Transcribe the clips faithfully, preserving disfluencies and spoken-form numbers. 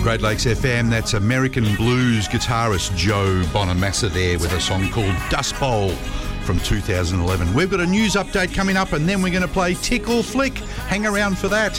Great Lakes F M, that's American blues guitarist Joe Bonamassa there with a song called Dust Bowl from two thousand eleven. We've got a news update coming up and then we're going to play Tick or Flick. Hang around for that.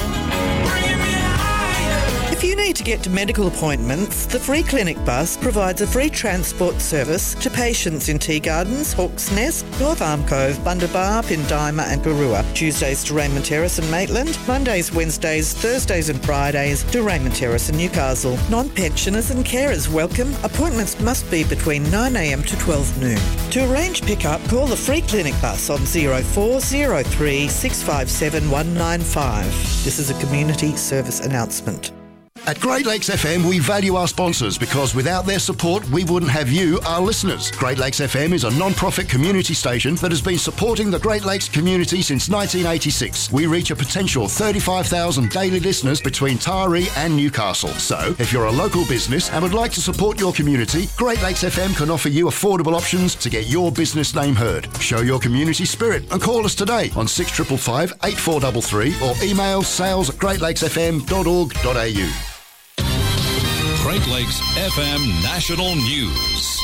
If you need to get to medical appointments, the Free Clinic bus provides a free transport service to patients in Tea Gardens, Hawk's Nest, North Arm Cove, Bundabar, Pindima and Garua. Tuesdays to Raymond Terrace and Maitland, Mondays, Wednesdays, Thursdays and Fridays to Raymond Terrace and Newcastle. Non-pensioners and carers welcome. Appointments must be between nine a m to twelve noon. To arrange pick-up, call the Free Clinic bus on zero four zero three six five seven one nine five. This is a community service announcement. At Great Lakes F M, we value our sponsors because without their support, we wouldn't have you, our listeners. Great Lakes F M is a non-profit community station that has been supporting the Great Lakes community since nineteen eighty-six. We reach a potential thirty-five thousand daily listeners between Taree and Newcastle. So, if you're a local business and would like to support your community, Great Lakes F M can offer you affordable options to get your business name heard. Show your community spirit and call us today on six five five, eight four three three or email sales at great lakes f m dot org dot a u. Great Lakes F M National News.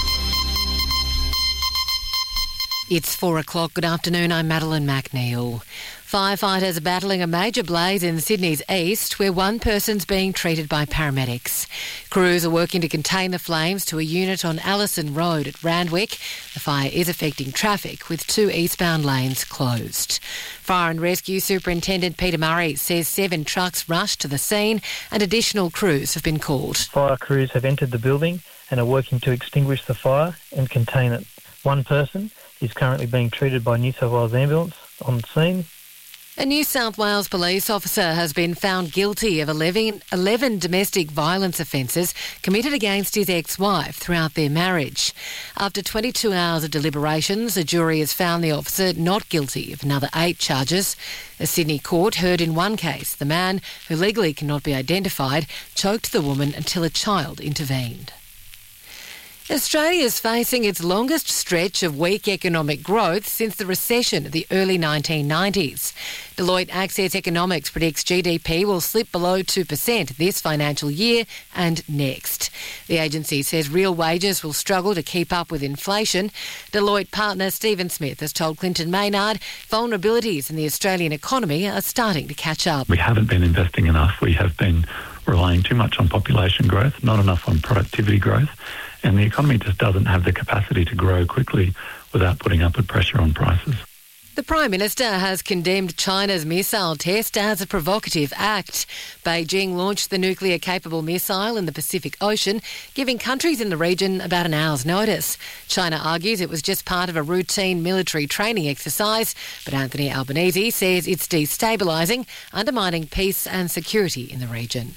It's four o'clock. Good afternoon. I'm Madeline McNeil. Firefighters are battling a major blaze in Sydney's east where one person's being treated by paramedics. Crews are working to contain the flames to a unit on Allison Road at Randwick. The fire is affecting traffic with two eastbound lanes closed. Fire and Rescue Superintendent Peter Murray says seven trucks rushed to the scene and additional crews have been called. Fire crews have entered the building and are working to extinguish the fire and contain it. One person is currently being treated by New South Wales Ambulance on the scene. A New South Wales police officer has been found guilty of eleven, eleven domestic violence offences committed against his ex-wife throughout their marriage. After twenty-two hours of deliberations, a jury has found the officer not guilty of another eight charges. A Sydney court heard in one case the man, who legally cannot be identified, choked the woman until a child intervened. Australia is facing its longest stretch of weak economic growth since the recession of the early nineteen nineties. Deloitte Access Economics predicts G D P will slip below two percent this financial year and next. The agency says real wages will struggle to keep up with inflation. Deloitte partner Stephen Smith has told Clinton Maynard vulnerabilities in the Australian economy are starting to catch up. We haven't been investing enough. We have been relying too much on population growth, not enough on productivity growth. And the economy just doesn't have the capacity to grow quickly without putting upward pressure on prices. The Prime Minister has condemned China's missile test as a provocative act. Beijing launched the nuclear-capable missile in the Pacific Ocean, giving countries in the region about an hour's notice. China argues it was just part of a routine military training exercise, but Anthony Albanese says it's destabilising, undermining peace and security in the region.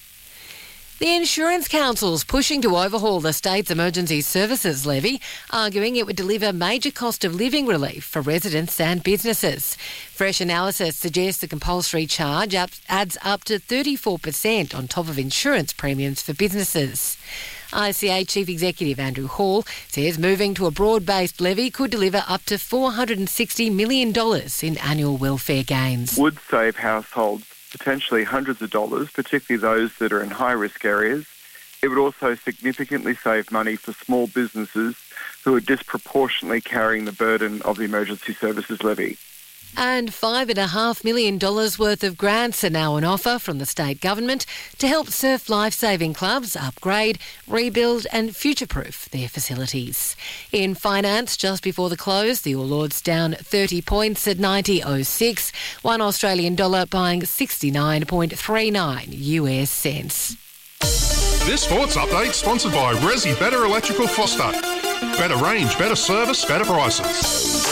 The Insurance Council's pushing to overhaul the state's emergency services levy, arguing it would deliver major cost of living relief for residents and businesses. Fresh analysis suggests the compulsory charge adds up to thirty-four percent on top of insurance premiums for businesses. I C A Chief Executive Andrew Hall says moving to a broad-based levy could deliver up to four hundred sixty million dollars in annual welfare gains. Would save households potentially hundreds of dollars, particularly those that are in high-risk areas. It would also significantly save money for small businesses who are disproportionately carrying the burden of the emergency services levy. And five and a half million dollars worth of grants are now on offer from the state government to help surf lifesaving clubs upgrade, rebuild and future-proof their facilities. In finance, just before the close, the All Ords down thirty points at ninety oh six, one Australian dollar buying sixty-nine point three nine U S cents. This sports update sponsored by Resi Better Electrical Foster. Better range, better service, better prices.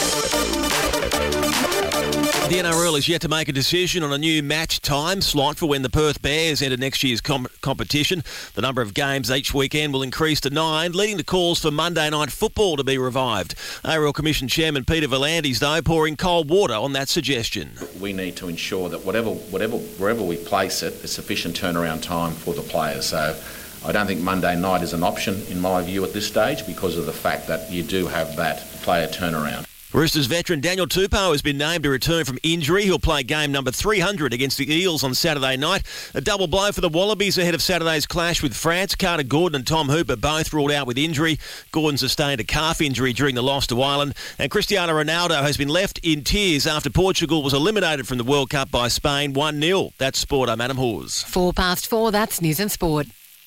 The N R L is yet to make a decision on a new match time slot for when the Perth Bears enter next year's com- competition. The number of games each weekend will increase to nine, leading to calls for Monday night football to be revived. A R L Commission Chairman Peter Volandis, though, pouring cold water on that suggestion. We need to ensure that whatever, whatever, wherever we place it, there's sufficient turnaround time for the players. So I don't think Monday night is an option, in my view, at this stage, because of the fact that you do have that player turnaround. Roosters veteran Daniel Tupou has been named to return from injury. He'll play game number three hundred against the Eels on Saturday night. A double blow for the Wallabies ahead of Saturday's clash with France. Carter Gordon and Tom Hooper both ruled out with injury. Gordon sustained a calf injury during the loss to Ireland. And Cristiano Ronaldo has been left in tears after Portugal was eliminated from the World Cup by Spain one nil. That's Sport. I'm Adam Hawes. Four past four, that's News and Sport.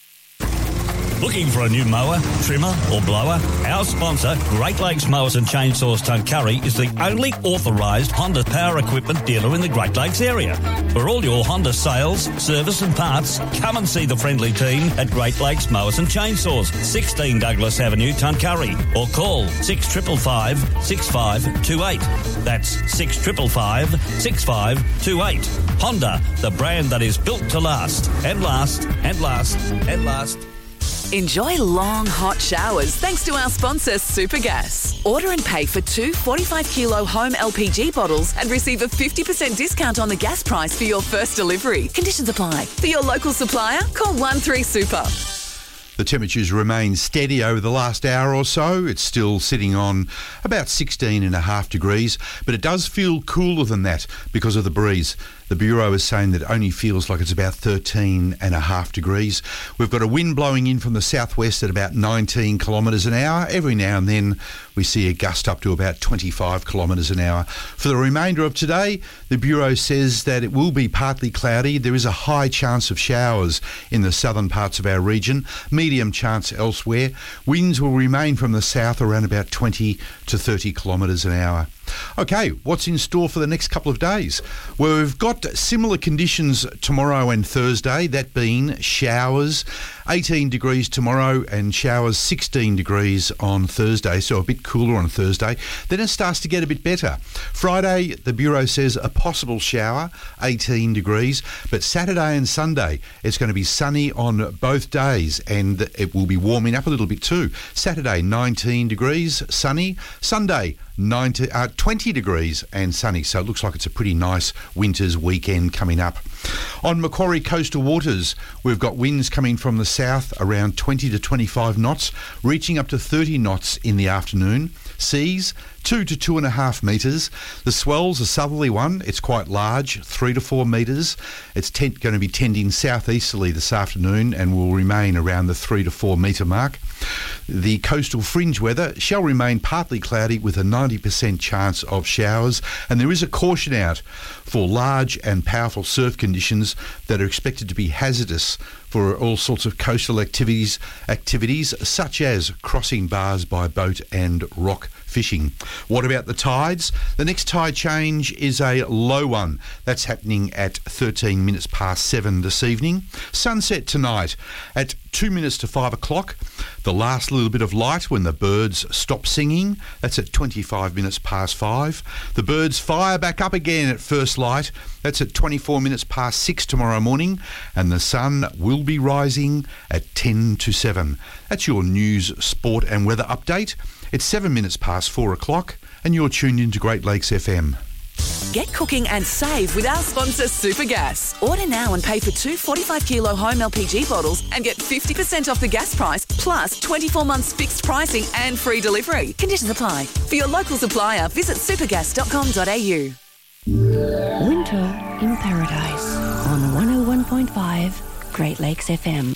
Looking for a new mower, trimmer or blower? Our sponsor, Great Lakes Mowers and Chainsaws Tuncurry, is the only authorised Honda power equipment dealer in the Great Lakes area. For all your Honda sales, service and parts, come and see the friendly team at Great Lakes Mowers and Chainsaws, sixteen Douglas Avenue, Tuncurry, or call six five five, six five two eight. That's six five five, six five two eight. Honda, the brand that is built to last, and last, and last, and last. Enjoy long, hot showers thanks to our sponsor, Supergas. Order and pay for two forty-five kilo home L P G bottles and receive a fifty percent discount on the gas price for your first delivery. Conditions apply. For your local supplier, call one three super. The temperatures remain steady over the last hour or so. It's still sitting on about sixteen and a half degrees, but it does feel cooler than that because of the breeze. The Bureau is saying that it only feels like it's about thirteen and a half degrees. We've got a wind blowing in from the southwest at about nineteen kilometres an hour. Every now and then we see a gust up to about twenty-five kilometres an hour. For the remainder of today, the Bureau says that it will be partly cloudy. There is a high chance of showers in the southern parts of our region, medium chance elsewhere. Winds will remain from the south around about twenty to thirty kilometres an hour. Okay, what's in store for the next couple of days? Well, we've got similar conditions tomorrow and Thursday, that being showers, eighteen degrees tomorrow and showers sixteen degrees on Thursday, so a bit cooler on Thursday. Then it starts to get a bit better. Friday, the Bureau says a possible shower, eighteen degrees, but Saturday and Sunday, it's going to be sunny on both days and it will be warming up a little bit too. Saturday, nineteen degrees, sunny. Sunday, ninety, uh, twenty degrees and sunny, so it looks like it's a pretty nice winter's weekend coming up. On Macquarie coastal waters, we've got winds coming from the south around twenty to twenty-five knots, reaching up to thirty knots in the afternoon. Seas, two to two and a half metres. The swell's a southerly one. It's quite large, three to four metres. It's ten- going to be tending southeasterly this afternoon and will remain around the three to four metre mark. The coastal fringe weather shall remain partly cloudy with a ninety percent chance of showers, and there is a caution out for large and powerful surf conditions that are expected to be hazardous for all sorts of coastal activities, activities such as crossing bars by boat and rock fishing. What about the tides? The next tide change is a low one. That's happening at thirteen minutes past seven this evening. Sunset tonight at two minutes to five o'clock. The last little bit of light when the birds stop singing. That's at twenty-five minutes past five. The birds fire back up again at first light. That's at twenty-four minutes past six tomorrow morning. And the sun will be rising at ten to seven. That's your news, sport and weather update. It's seven minutes past four o'clock and you're tuned into Great Lakes F M. Get cooking and save with our sponsor, Supergas. Order now and pay for two forty-five kilo home L P G bottles and get fifty percent off the gas price, plus twenty-four months fixed pricing and free delivery. Conditions apply. For your local supplier, visit supergas dot com dot a u. Winter in Paradise on one oh one point five Great Lakes F M.